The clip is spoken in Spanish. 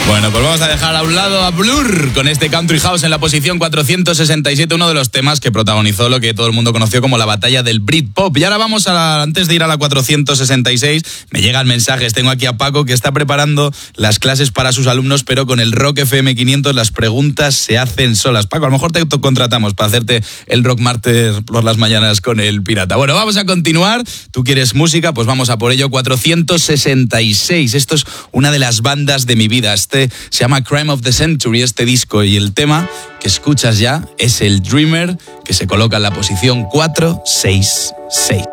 Bueno, pues vamos a dejar a un lado a Blur con este Country House en la posición 467, uno de los temas que protagonizó lo que todo el mundo conoció como la batalla del Britpop. Y ahora vamos antes de ir a la 466, me llegan mensajes, tengo aquí a Paco que está preparando las clases para sus alumnos, pero con el Rock FM 500 las preguntas se hacen solas. Paco, a lo mejor te contratamos para hacerte el Rock Martes por las mañanas con el Pirata. Bueno, vamos a continuar. ¿Tú quieres música? Pues vamos a por ello. 466. Esto es una de las bandas de mi vida. Se llama Crime of the Century, este disco, y el tema que escuchas ya es el Dreamer, que se coloca en la posición 466.